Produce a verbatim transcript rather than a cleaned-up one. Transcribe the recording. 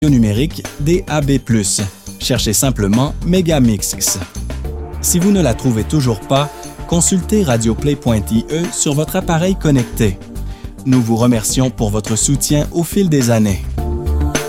numérique D A B plus. Cherchez simplement Megamix. Si vous ne la trouvez toujours pas, consultez radioplay point I E sur votre appareil connecté. Nous vous remercions pour votre soutien au fil des années.